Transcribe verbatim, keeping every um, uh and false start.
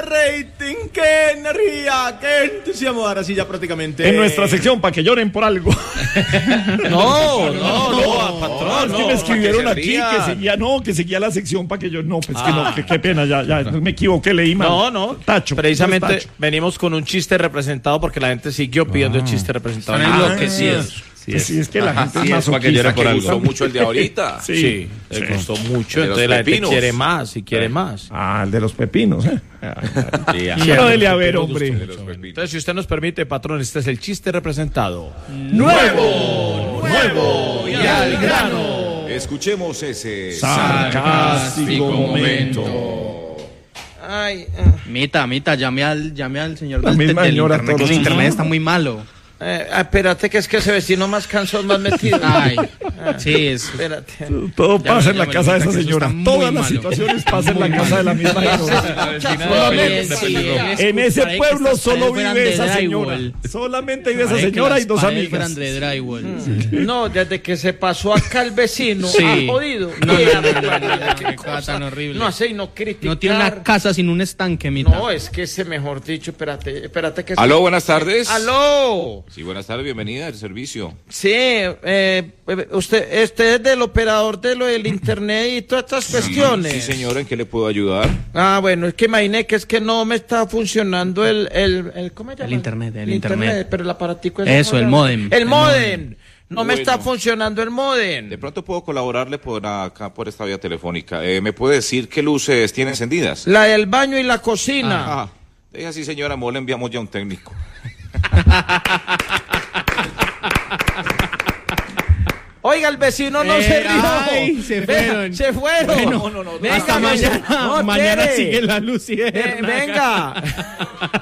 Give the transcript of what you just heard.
rating, qué energía, qué entusiasmo. Ahora sí ya prácticamente. En nuestra sección, para que lloren por algo. No, no, no, patrón. Es que me escribieron aquí que seguía, no, que seguía la sección para que yo. No, pues que no, que, qué pena, ya, ya me equivoqué, leí mal. No, no. Tacho. Precisamente tacho. venimos con un chiste representado porque la gente siguió pidiendo el chiste representado. Son enloquecidos. Sí, es, sí, es que la gente sí, es es para que llore por masoquista. algo. Gustó mucho el de ahorita. Sí, Sí, le sí. costó mucho. El de los Entonces la gente pepinos. quiere más y quiere más. Ah, el de los pepinos, ¿eh? Sí, ajá. Quiero dele a ver, De hombre. los pepinos. Entonces, si usted nos permite, patrón, este es el chiste representado. ¡Nuevo! ¡Nuevo! ¡Y al grano! Escuchemos ese Sarcástico momento. Ay, Mita, Mita, llame al, llame al señor La del, misma del señora internet, que todos el los internet días. está muy malo. eh, espérate que es que ese vecino más cansón, más metido. Ay, sí, es... Espérate. Todo Ya, pasa ya en la me casa de cuenta esa que eso señora. está muy Todas las malo. situaciones pasan en la Muy casa malo. de la misma señora. En ese pueblo solo vive esa señora. Solamente vive esa señora y dos amigas. de drywall. No, desde que se pasó acá el vecino, Sí. ha jodido. No, no, Mira, no, no, no, mira, no, qué qué cosa cosa. tan horrible. No hace y no criticar. No tiene una casa sin un estanque, Mita. No, es que ese, mejor dicho, espérate, espérate que... Aló, buenas tardes. ¡Aló! Sí, buenas tardes, bienvenida al servicio. Sí, eh, usted, este es del operador de lo del internet y todas estas cuestiones. Sí, señora, ¿en qué le puedo ayudar? Ah, bueno, es que imaginé que es que no me está funcionando el, el, el ¿cómo se llama? El internet, el internet. Pero el aparatico es Eso, el módem. El El módem. No me Bueno. está funcionando el módem. De pronto puedo colaborarle por acá, por esta vía telefónica. Eh, ¿Me puede decir qué luces tiene encendidas? La del baño y la cocina. Ah, deja así, señora, mo le enviamos ya un técnico. Oiga, el vecino no Eh, se rió. ay, se Venga, fueron. se fueron. Bueno, no, no, no. Hasta mañana. No, mañana espere. sigue la luz y Eh, venga.